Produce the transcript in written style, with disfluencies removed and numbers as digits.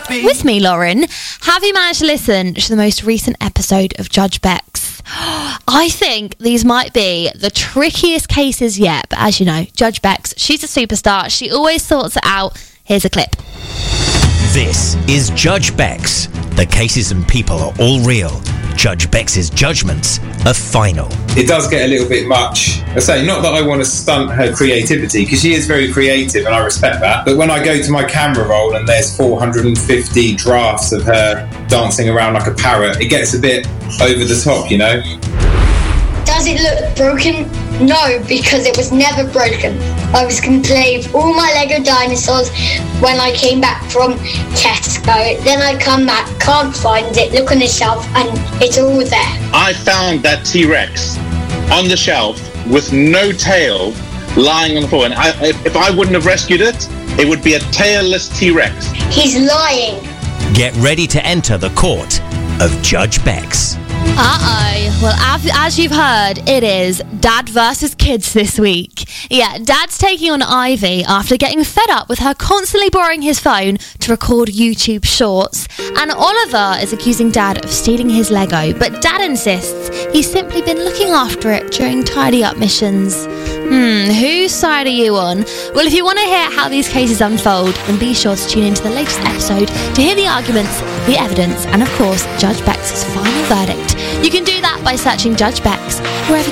With me, Lauren. Have you managed to listen to the most recent episode of Judge Bex? I think these might be the trickiest cases yet, but as you know, Judge Bex, she's a superstar. She always sorts it out. Here's a clip. This is Judge Bex. The cases and people are all real. Judge Bex's judgments are final. It does get a little bit much. I say, not that I want to stunt her creativity, because she is very creative and I respect that. But when I go to my camera roll and there's 450 drafts of her dancing around like a parrot, it gets a bit over the top, you know? Does it look broken? No, because it was never broken. I was going to play with all my Lego dinosaurs when I came back from Tesco. Then I come back, can't find it, look on the shelf, and it's all there. I found that T-Rex on the shelf with no tail lying on the floor. And if I wouldn't have rescued it, it would be a tailless T-Rex. He's lying. Get ready to enter the court of Judge Bex. Well, as you've heard, it is Dad versus Kids this week. Yeah, Dad's taking on Ivy after getting fed up with her constantly borrowing his phone to record YouTube shorts. And Oliver is accusing Dad of stealing his Lego, but Dad insists he's simply been looking after it during tidy-up missions. Whose side are you on? Well, if you want to hear how these cases unfold, then be sure to tune into the latest episode to hear the arguments, the evidence, and of course, Judge Bex's final verdict. You can do that by searching Judge Bex wherever